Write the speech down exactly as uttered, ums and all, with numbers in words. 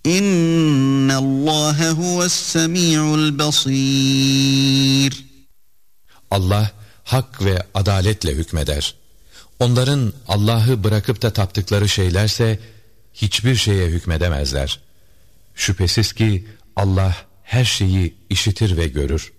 İnnallâhe huves-semî'ul basîr. Allah hak ve adaletle hükmeder. Onların Allah'ı bırakıp da taptıkları şeylerse hiçbir şeye hükmedemezler. Şüphesiz ki Allah her şeyi işitir ve görür.